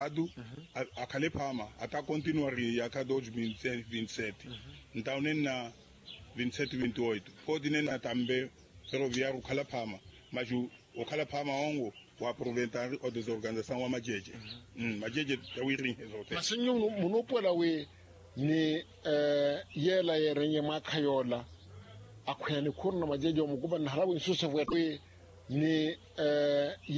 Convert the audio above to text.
adu akale phama ata continuary ya ka 2027 ntaunen na 27-28 kodine na tambe ferroviário khala phama maju okhala phama ongo wa proventar o desorganização wa majeje majeje tawiri hezote masinyo munopola we ni yela yerenye makhayola akhwene khurna majeje omukuba nahalabu insusa we ni